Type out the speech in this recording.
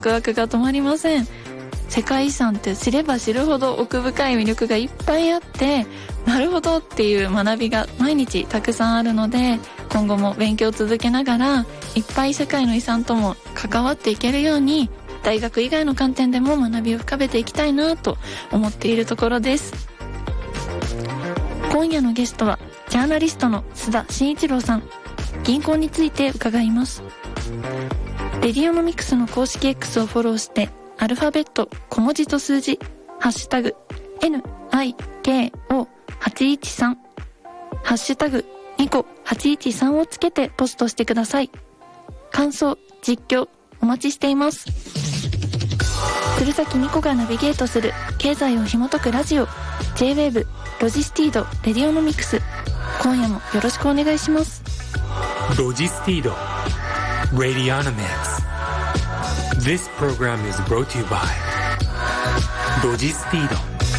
ワクが止まりません。世界遺産って知れば知るほど奥深い魅力がいっぱいあって、なるほどっていう学びが毎日たくさんあるので、今後も勉強を続けながらいっぱい世界の遺産とも関わっていけるように、大学以外の観点でも学びを深めていきたいなと思っているところです。今夜のゲストはジャーナリストの須田慎一郎さん。銀行について伺います。レディオノミクスの公式 X をフォローして、アルファベット小文字と数字ハッシュタグ NIKO813 ハッシュタグニコ813をつけてポストしてください。感想、実況お待ちしています。鶴崎ニコがナビゲートする経済を紐解くラジオ J-WAVE ロジスティードレディオノミクス、今夜もよろしくお願いします。 ロジスティードRadionomics. This program is brought to you by Logistido.